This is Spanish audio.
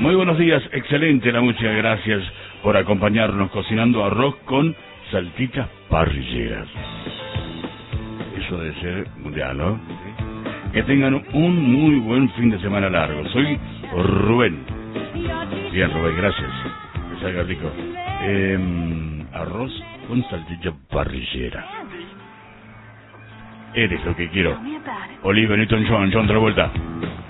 Muy buenos días, excelente la música, gracias por acompañarnos cocinando arroz con salchichas parrilleras. Eso debe ser mundial, ¿no? Que tengan un muy buen fin de semana largo. Soy Rubén. Bien, Rubén, gracias. Que salga rico. Arroz con salchicha parrillera. Eres lo que quiero. Olivia Newton-John, John Travolta.